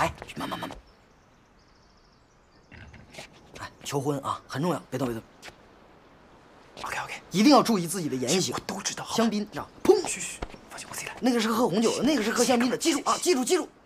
台，慢慢。哎，求婚啊，很重要，别动。 OK， 一定要注意自己的言行。 我都知道。 香槟，知道？砰！ 嘘，放心，我自己来。 那个是喝红酒的，那个是喝香槟的，记住啊，记住。